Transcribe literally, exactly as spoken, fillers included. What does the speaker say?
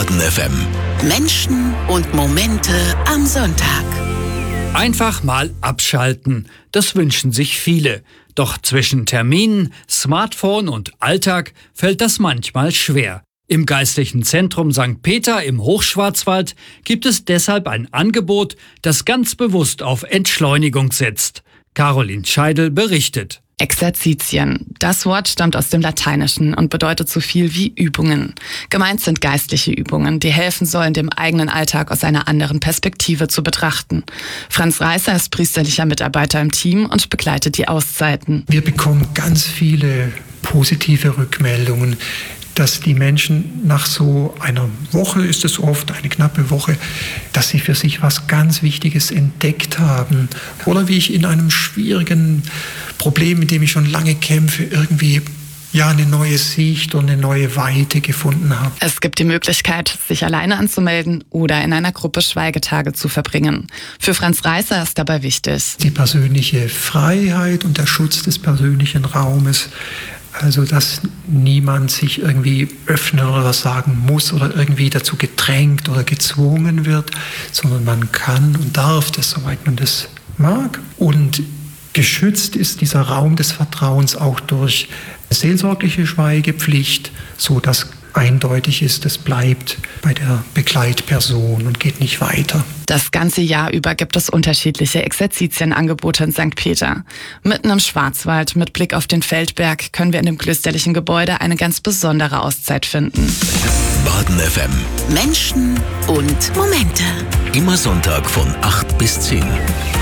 Baden F M. Menschen und Momente am Sonntag. Einfach mal abschalten, das wünschen sich viele. Doch zwischen Terminen, Smartphone und Alltag fällt das manchmal schwer. Im Geistlichen Zentrum Sankt Peter im Hochschwarzwald gibt es deshalb ein Angebot, das ganz bewusst auf Entschleunigung setzt. Caroline Scheidel berichtet. Exerzitien. Das Wort stammt aus dem Lateinischen und bedeutet so viel wie Übungen. Gemeint sind geistliche Übungen, die helfen sollen, den eigenen Alltag aus einer anderen Perspektive zu betrachten. Franz Reißer ist priesterlicher Mitarbeiter im Team und begleitet die Auszeiten. Wir bekommen ganz viele positive Rückmeldungen, dass die Menschen nach so einer Woche, ist es oft, eine knappe Woche, dass sie für sich was ganz Wichtiges entdeckt haben. Oder wie ich in einem schwierigen Problem, mit dem ich schon lange kämpfe, irgendwie ja eine neue Sicht und eine neue Weite gefunden habe. Es gibt die Möglichkeit, sich alleine anzumelden oder in einer Gruppe Schweigetage zu verbringen. Für Franz Reißer ist dabei wichtig die persönliche Freiheit und der Schutz des persönlichen Raumes. Also, dass niemand sich irgendwie öffnen oder was sagen muss oder irgendwie dazu gedrängt oder gezwungen wird, sondern man kann und darf das, soweit man das mag. Und geschützt ist dieser Raum des Vertrauens auch durch seelsorgliche Schweigepflicht, so dass eindeutig ist, es bleibt bei der Begleitperson und geht nicht weiter. Das ganze Jahr über gibt es unterschiedliche Exerzitienangebote in Sankt Peter. Mitten im Schwarzwald mit Blick auf den Feldberg können wir in dem klösterlichen Gebäude eine ganz besondere Auszeit finden. Baden F M. Menschen und Momente. Immer Sonntag von acht bis zehn.